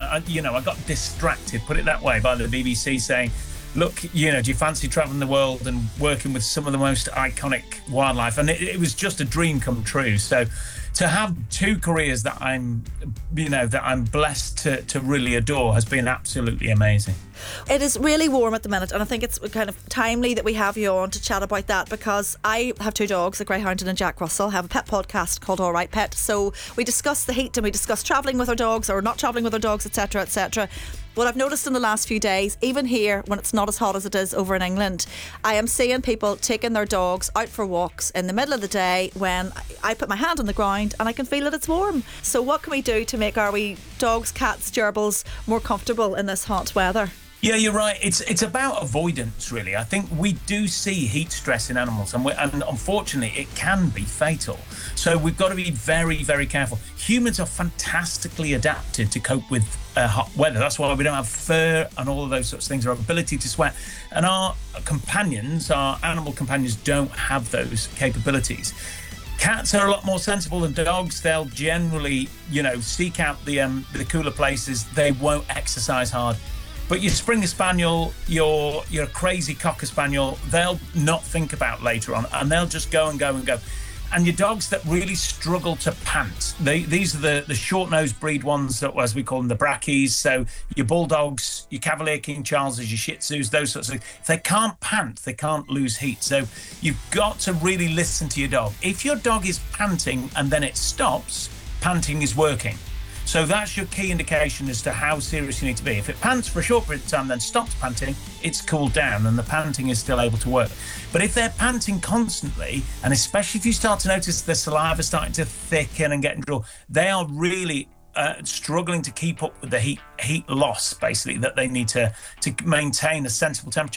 I got distracted, put it that way, by the BBC saying, look, do you fancy travelling the world and working with some of the most iconic wildlife? And it was just a dream come true. So to have two careers that I'm blessed to really adore has been absolutely amazing. It is really warm at the minute, and I think it's kind of timely that we have you on to chat about that, because I have two dogs, a Greyhound and a Jack Russell, have a pet podcast called All Right Pet. So we discuss the heat and we discuss travelling with our dogs or not travelling with our dogs, etc., etc. What I've noticed in the last few days, even here when it's not as hot as it is over in England, I am seeing people taking their dogs out for walks in the middle of the day when I put my hand on the ground and I can feel that it's warm. So what can we do to make our wee dogs, cats, gerbils more comfortable in this hot weather? Yeah, you're right. It's about avoidance, really. I think we do see heat stress in animals, and unfortunately, it can be fatal. So we've got to be very, very careful. Humans are fantastically adapted to cope with hot weather. That's why we don't have fur and all of those sorts of things, our ability to sweat. And our animal companions, don't have those capabilities. Cats are a lot more sensible than dogs. They'll generally, seek out the cooler places. They won't exercise hard. But your Springer Spaniel, your crazy Cocker Spaniel, they'll not think about later on, and they'll just go and go and go. And your dogs that really struggle to pant, these are the short-nosed breed ones, that, as we call them, the brackies. So your Bulldogs, your Cavalier King Charleses, your Shih Tzus, those sorts of things. If they can't pant, they can't lose heat. So you've got to really listen to your dog. If your dog is panting and then it stops, panting is working. So that's your key indication as to how serious you need to be. If it pants for a short period of time, then stops panting, it's cooled down and the panting is still able to work. But if they're panting constantly, and especially if you start to notice the saliva starting to thicken and get dry, they are really struggling to keep up with the heat loss, basically, that they need to maintain a sensible temperature.